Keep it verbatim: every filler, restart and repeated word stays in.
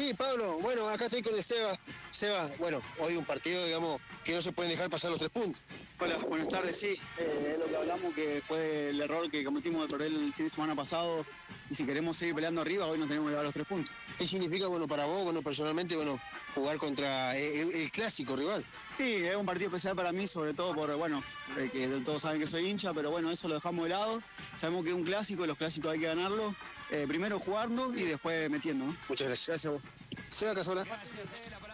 Sí, Pablo, bueno, acá estoy con el Seba. Seba, bueno, hoy un partido, digamos, que no se pueden dejar pasar los tres puntos. Hola, buenas tardes, sí, eh, es lo que hablamos, que fue el error que cometimos de perder el fin de semana pasado, y si queremos seguir peleando arriba, hoy nos tenemos que llevar los tres puntos. ¿Qué significa, bueno, para vos, bueno, personalmente, bueno, jugar contra el, el clásico rival? Sí, es un partido especial para mí, sobre todo por, bueno, eh, que todos saben que soy hincha, pero bueno, eso lo dejamos de lado. Sabemos que es un clásico y los clásicos hay que ganarlo. Eh, primero jugando y después metiendo, ¿no? Muchas gracias. Gracias a vos. Seba Cazorla.